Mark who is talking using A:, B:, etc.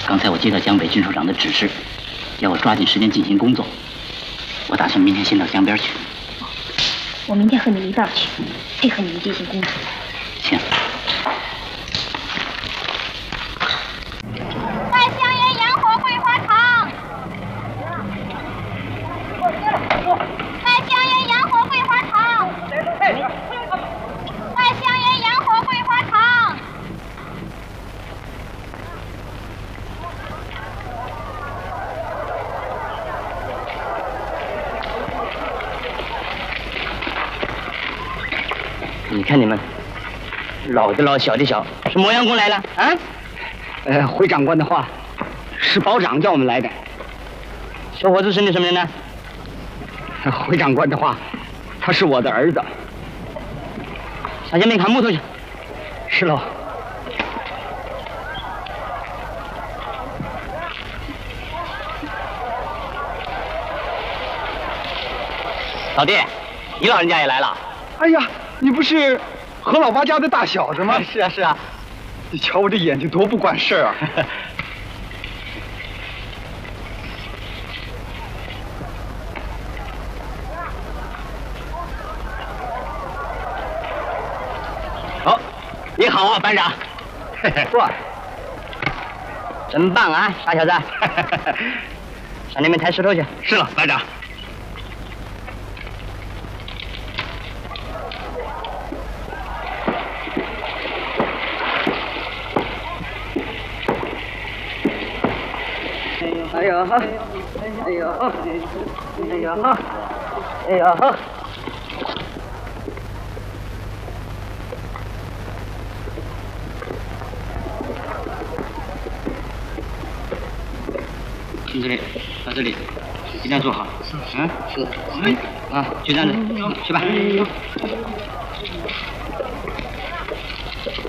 A: 刚才我接到江北军首长的指示，要我抓紧时间进行工作。我打算明天先到江边去。
B: 我明天和你们一道去，配合你们进行工作。
A: 行。
C: 在香烟洋火桂花堂。在香烟洋火桂花堂。在香烟洋火桂花堂。
A: 你看你们，老的老，小的小，是磨洋工来了啊？
D: 回长官的话，是保长叫我们来的。
A: 小伙子是你什么人呢？
D: 回长官的话，他是我的儿子。
A: 上前面砍木头去。
D: 是喽。
A: 老弟，你老人家也来了。
E: 哎呀，你不是何老八家的大小子吗？
A: 是啊，是啊。
E: 你瞧我这眼睛多不管事儿啊！
A: 哦，你好啊，班长。
D: 哇，
A: 真棒啊，傻小子！上那边抬石头去。
D: 是了，班长。
A: 哎呦呵，哎呦呵，哎呦呵，哎呦呵。听这里，到这里，一定要做好。嗯，是。啊，就这样子，去吧。